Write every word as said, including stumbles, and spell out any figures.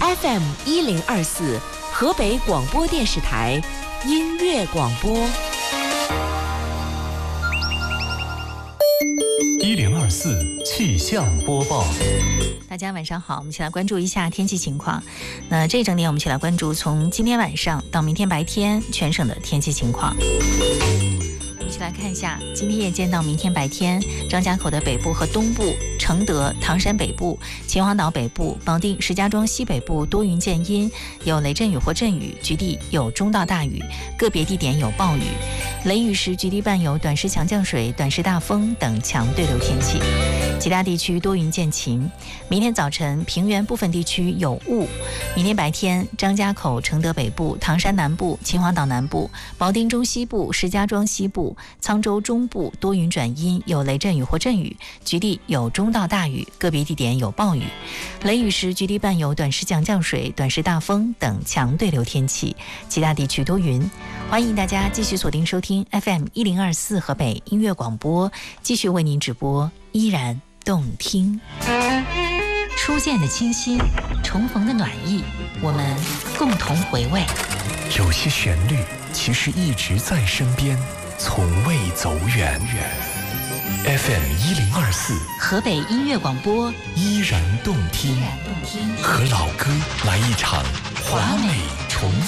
F M 一零二四河北广播电视台音乐广播。 一零二四气象播报。 大家晚上好，我们一起来关注一下天气情况。那这一整点我们一起来关注从今天晚上到明天白天全省的天气情况。一起来看一下，今天夜间到明天白天，张家口的北部和东部、承德、唐山北部、秦皇岛北部、保定、石家庄西北部多云见阴，有雷阵雨或阵雨，局地有中到大雨，个别地点有暴雨。雷雨时局地伴有短时强降水、短时大风等强对流天气。其他地区多云见晴。明天早晨平原部分地区有雾。明天白天，张家口、承德北部、唐山南部、秦皇岛南部、保定中西部、石家庄西部、沧州中部多云转阴，有雷阵雨或阵雨，局地有中到大雨，个别地点有暴雨。雷雨时局地伴有短时强降水、短时大风等强对流天气。其他地区多云。欢迎大家继续锁定收听 F M 一零二四河北音乐广播，继续为您直播，依然动听。初见的清新，重逢的暖意，我们共同回味。 有些旋律其实一直在身边，从未走远。F M 一零二四河北音乐广播， 依然动听，和老歌来一场华美重